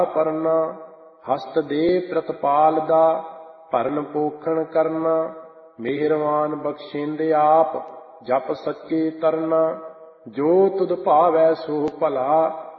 ਪਰਨਾ, ਹਸਤ ਦੇ ਪ੍ਰਤਪਾਲ ਦਾ, ਭਰਨ ਪੋਖਣ ਕਰਨਾ, ਮਿਹਰਵਾਨ ਬਖਸ਼ੇਂਦੇ ਆਪ, ਜਪ ਸੱਚੇ ਤਰਨਾ। ਜੋ ਤੁਧ ਭਾਵੈ ਸੋ ਭਲਾ,